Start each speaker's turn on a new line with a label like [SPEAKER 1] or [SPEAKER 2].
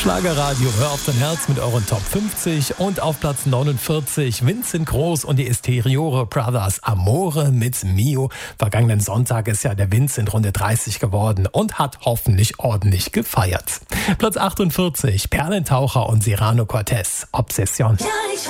[SPEAKER 1] Schlagerradio, hör auf dein Herz mit euren Top 50 und auf Platz 49 Vincent Groß und die Esteriore Brothers Amore mit Mio. Vergangenen Sonntag ist ja der Vincent Runde 30 geworden und hat hoffentlich ordentlich gefeiert. Platz 48 Perlentaucher und Cyrano Cortez Obsession.
[SPEAKER 2] Ja,